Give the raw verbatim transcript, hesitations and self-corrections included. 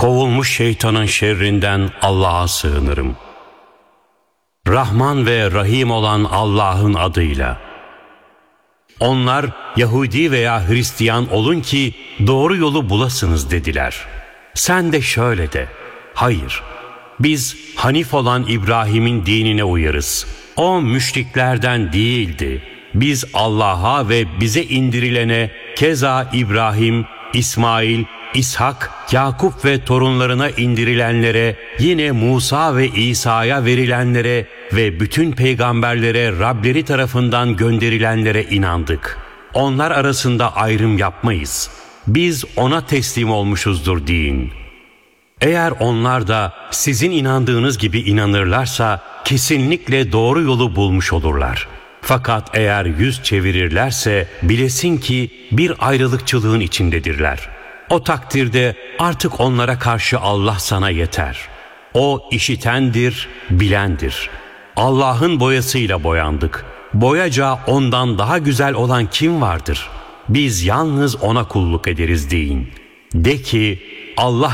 Kovulmuş şeytanın şerrinden Allah'a sığınırım. Rahman ve Rahim olan Allah'ın adıyla. Onlar Yahudi veya Hristiyan olun ki doğru yolu bulasınız dediler. Sen de şöyle de: hayır, biz Hanif olan İbrahim'in dinine uyarız. O müşriklerden değildi. Biz Allah'a ve bize indirilene, keza İbrahim, İsmail, İshak, Yakup ve torunlarına indirilenlere, yine Musa ve İsa'ya verilenlere ve bütün peygamberlere Rableri tarafından gönderilenlere inandık. Onlar arasında ayrım yapmayız. Biz ona teslim olmuşuzdur deyin. Eğer onlar da sizin inandığınız gibi inanırlarsa kesinlikle doğru yolu bulmuş olurlar. Fakat eğer yüz çevirirlerse bilesin ki bir ayrılıkçılığın içindedirler. O takdirde artık onlara karşı Allah sana yeter. O işitendir, bilendir. Allah'ın boyasıyla boyandık. Boyaca ondan daha güzel olan kim vardır? Biz yalnız ona kulluk ederiz deyin. De ki Allah